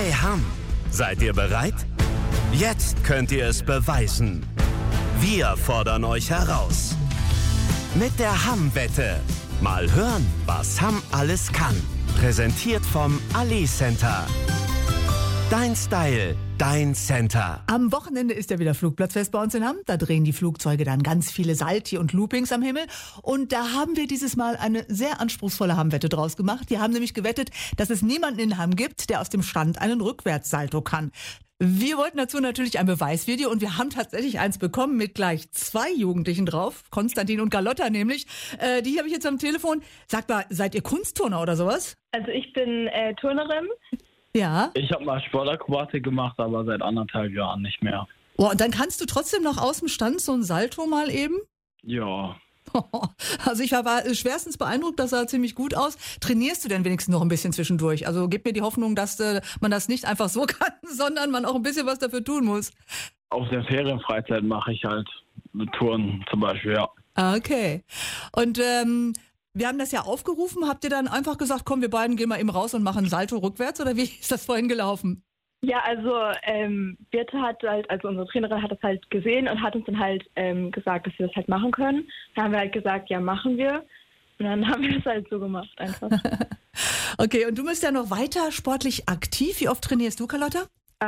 Bei Hamm. Seid ihr bereit? Jetzt könnt ihr es beweisen. Wir fordern euch heraus. Mit der Hamm-Wette. Mal hören, was Hamm alles kann. Präsentiert vom Allee Center. Dein Style, dein Center. Am Wochenende ist ja wieder Flugplatzfest bei uns in Hamm. Da drehen die Flugzeuge dann ganz viele Salti und Loopings am Himmel. Und da haben wir dieses Mal eine sehr anspruchsvolle Hamm-Wette draus gemacht. Die haben nämlich gewettet, dass es niemanden in Hamm gibt, der aus dem Stand einen Rückwärtssalto kann. Wir wollten dazu natürlich ein Beweisvideo und wir haben tatsächlich eins bekommen mit gleich 2 Jugendlichen drauf, Konstantin und Carlotta nämlich. Die habe ich jetzt am Telefon. Sagt mal, seid ihr Kunstturner oder sowas? Also ich bin Turnerin. Ja. Ich habe mal Sportakrobatik gemacht, aber seit 1,5 Jahren nicht mehr. Oh, und dann kannst du trotzdem noch aus dem Stand so ein Salto mal eben? Ja. Also ich war schwerstens beeindruckt, das sah ziemlich gut aus. Trainierst du denn wenigstens noch ein bisschen zwischendurch? Also gib mir die Hoffnung, dass man das nicht einfach so kann, sondern man auch ein bisschen was dafür tun muss. Auf der Ferienfreizeit mache ich halt mit Touren zum Beispiel, ja. Okay. Und wir haben das ja aufgerufen. Habt ihr dann einfach gesagt, komm, wir beiden gehen mal eben raus und machen Salto rückwärts? Oder wie ist das vorhin gelaufen? Ja, also Birte hat halt, also unsere Trainerin hat das halt gesehen und hat uns dann halt gesagt, dass wir das halt machen können. Dann haben wir halt gesagt, ja, machen wir. Und dann haben wir das halt so gemacht einfach. Okay, und du bist ja noch weiter sportlich aktiv. Wie oft trainierst du, Carlotta?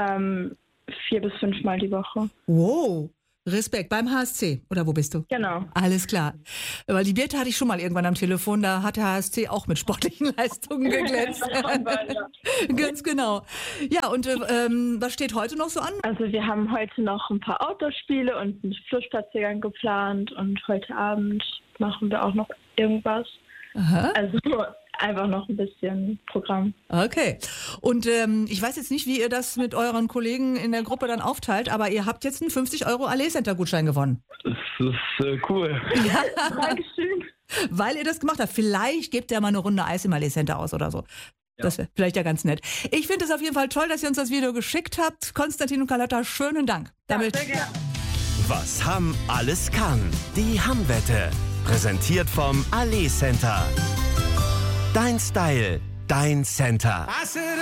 4 bis 5 Mal die Woche. Wow. Respekt, beim HSC, oder wo bist du? Genau. Alles klar. Weil die Birte hatte ich schon mal irgendwann am Telefon, da hat der HSC auch mit sportlichen Leistungen geglänzt. Ganz genau. Ja, und was steht heute noch so an? Also wir haben heute noch ein paar Outdoor-Spiele und einen Flussspaziergang geplant und heute Abend machen wir auch noch irgendwas. Aha. Also einfach noch ein bisschen Programm. Okay. Und ich weiß jetzt nicht, wie ihr das mit euren Kollegen in der Gruppe dann aufteilt, aber ihr habt jetzt einen 50 € Allee Center Gutschein gewonnen. Das ist cool. Ja. Dankeschön. Weil ihr das gemacht habt. Vielleicht gebt ihr mal eine Runde Eis im Allee Center aus oder so. Ja. Das wäre vielleicht ja ganz nett. Ich finde es auf jeden Fall toll, dass ihr uns das Video geschickt habt. Konstantin und Carlotta, schönen Dank. Damit sehr gerne. Was Hamm alles kann. Die Hamm-Wette. Präsentiert vom Allee Center. Dein Style, dein Center.